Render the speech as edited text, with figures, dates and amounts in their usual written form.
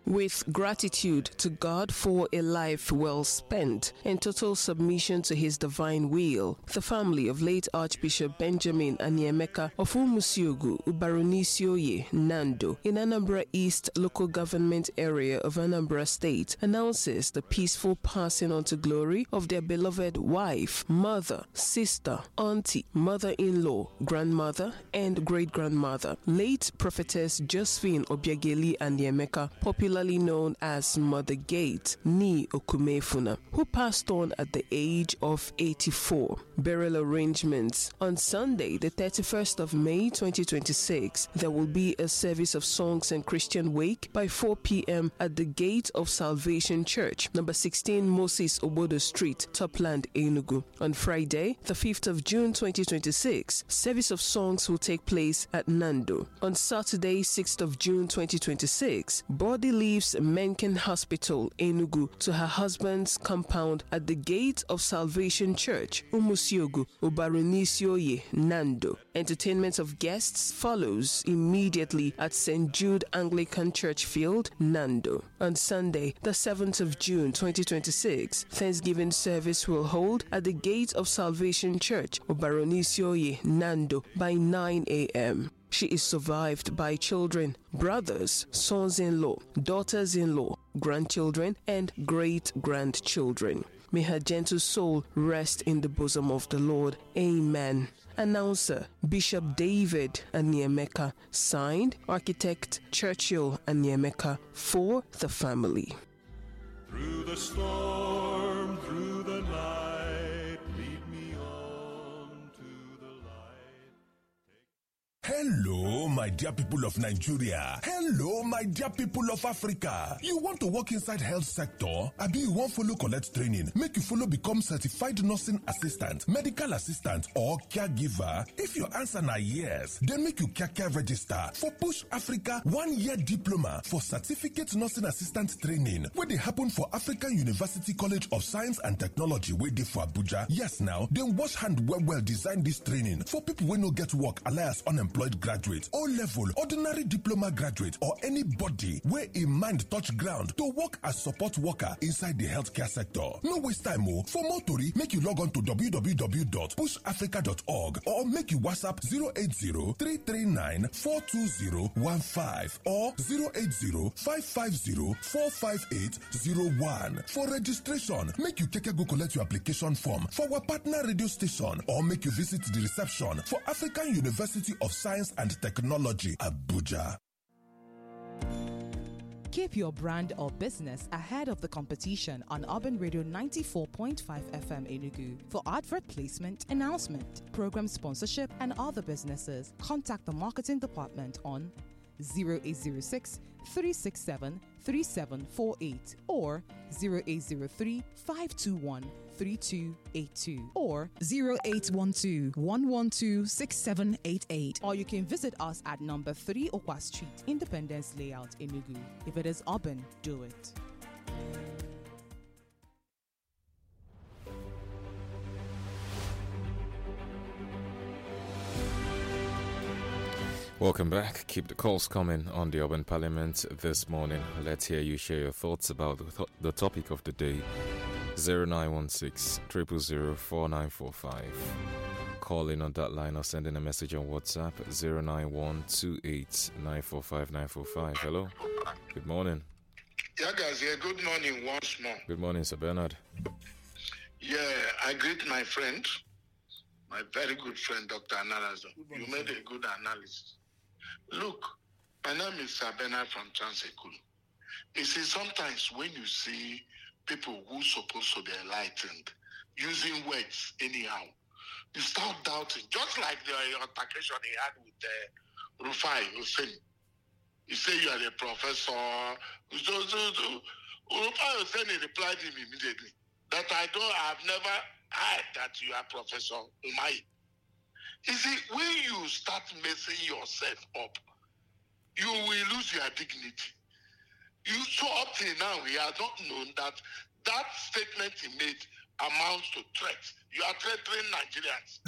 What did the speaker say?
with gratitude to God for a life well spent and total submission to His divine will. The family of late Archbishop Benjamin Aniemeka of Umusiogu, Ubaronisioye, Nando, in Anambra East local government area of Anambra State, announces the peaceful passing on to glory of their beloved wife, mother, sister, auntie, mother-in-law, grandmother, and great-grandmother, late prophetess Josephine Obiageli Aniemeka, popularly known as Mother Gate Ni Okumefuna, who passed on at the age of 84. Burial arrangements. On Sunday, the 31st of May 2026, there will be a service of songs and Christian wake by 4 p.m. at the Gate of Salvation Church, number 16 Moses Obodo Street, Topland, Enugu. On Friday, the 5th of June 2026, service of songs will take place at Nando. On Saturday, 6th of June 2026, body leaves Menken Hospital, Enugu, to her husband's compound at the Gate of Salvation Church, Umusiogu, Ubaronisioye, Nando. Entertainment of guests follows immediately at St. Jude Anglican Church Field, Nando. On Sunday, the 7th of June 2026, Thanksgiving service will hold at the Gate of Salvation Church, Ubaronisioye, Nando, by 9 a.m. She is survived by children, brothers, sons-in-law, daughters-in-law, grandchildren, and great-grandchildren. May her gentle soul rest in the bosom of the Lord. Amen. Announcer, Bishop David Aniemeka. Signed, Architect Churchill Aniemeka, for the family. Through the storm, through the night, lead me on to the light. Hello, my dear people of Nigeria. Hello, my dear people of Africa. You want to work inside health sector? Abi you want follow collect training? Make you follow become certified nursing assistant, medical assistant, or caregiver? If your answer na yes, then make you care register for Push Africa 1-year diploma for certificate nursing assistant training, where they happen for African University College of Science and Technology, where they for Abuja. Yes, now, then wash hand well design this training for people who no get work, alias unemployed graduate, O-level, ordinary diploma graduate, or anybody where in mind touch ground to work as support worker inside the healthcare sector. No waste time. For more tori, make you log on to www.pushafrica.org or make you WhatsApp 080-339-42015 or 080-550-45801. For registration, make you go collect your application form for our partner radio station or make you visit the reception for African University of Science and Technology, Abuja. Keep your brand or business ahead of the competition on Urban Radio 94.5 FM Enugu. For advert placement, announcement, program sponsorship, and other businesses, contact the marketing department on 0806 367 3748 or 0803 521 3282 or 0812 112 6788. Or you can visit us at number 3 Okwa Street, Independence Layout, Enugu. If it is urban, do it. Welcome back. Keep the calls coming on the Urban Parliament this morning. Let's hear you share your thoughts about the topic of the day. 0916 000 4945. Call in on that line or send in a message on WhatsApp 09128 945 945. Hello. Good morning. Yeah, guys. Yeah, good morning once more. Good morning, Sir Bernard. Yeah, I greet my friend, my very good friend, Dr. Analazo. You made a good analysis. Look, my name is Sir Bernard from Transekulu. You see, sometimes when you see people who supposed to be enlightened using words anyhow, you start doubting, just like the altercation he had with Rufai Hussein. You say you are a professor. Rufai Hussein replied him immediately that I have never heard that you are Professor Umai. You see, when you start messing yourself up, you will lose your dignity. So up till now, he has not known that that statement he made amounts to threats. You are threatening Nigerians.